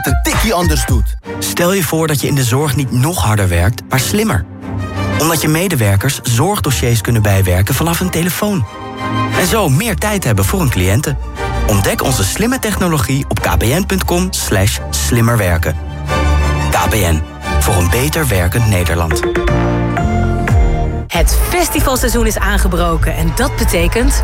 een tikje anders doet. Stel je voor dat je in de zorg niet nog harder werkt, maar slimmer. Omdat je medewerkers zorgdossiers kunnen bijwerken vanaf hun telefoon. En zo meer tijd hebben voor hun cliënten. Ontdek onze slimme technologie op kpn.com/slimmerwerken. KPN, voor een beter werkend Nederland. Het festivalseizoen is aangebroken en dat betekent